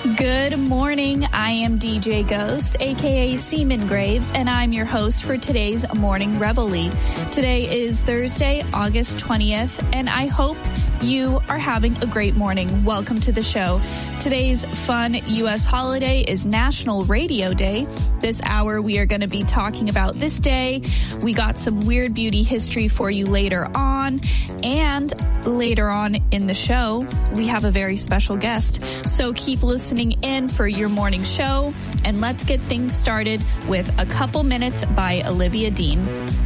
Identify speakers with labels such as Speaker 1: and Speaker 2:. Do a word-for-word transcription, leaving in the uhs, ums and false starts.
Speaker 1: Good morning. I am D J Ghost, aka Seaman Graves, and I'm your host for today's Morning Reveille. Today is Thursday, August twentieth, and I hope you are having a great morning. Welcome to the show. Today's fun U S holiday is National Radio Day. This hour, we are going to be talking about this day. We got some weird beauty history for you later on. And later on in the show, we have a very special guest. So keep listening in for your morning show. And let's get things started with A Couple Minutes by Olivia Dean.